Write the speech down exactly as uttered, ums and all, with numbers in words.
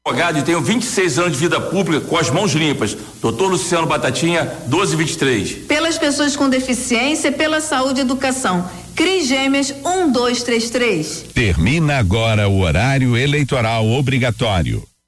Advogado e tenho vinte e seis anos de vida pública com as mãos limpas. doutor Luciano Batatinha, doze vinte e três. Pelas pessoas com deficiência, pela saúde e educação. Cris Gêmeas um dois três três. Termina agora o horário eleitoral obrigatório.